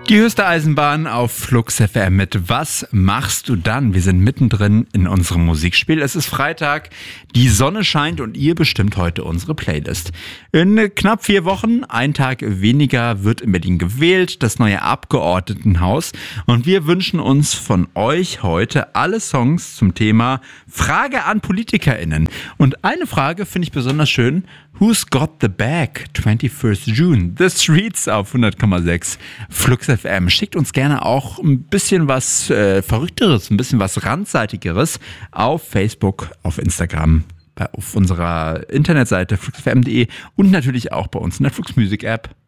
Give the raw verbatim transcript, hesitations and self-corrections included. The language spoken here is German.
Die höchste Eisenbahn auf Flux F M mit Was machst du dann? Wir sind mittendrin in unserem Musikspiel. Es ist Freitag, die Sonne scheint und ihr bestimmt heute unsere Playlist. In knapp vier Wochen, ein Tag weniger, wird in Berlin gewählt, das neue Abgeordnetenhaus. Und wir wünschen uns von euch heute alle Songs zum Thema Frage an PolitikerInnen. Und eine Frage finde ich besonders schön. Who's got the bag? twenty-first June. The Streets auf hundert Komma sechs Flux F M. Schickt uns gerne auch ein bisschen was äh, Verrückteres, ein bisschen was Randseitigeres auf Facebook, auf Instagram, bei, auf unserer Internetseite flux f m punkt de und natürlich auch bei uns in der Flux Music App.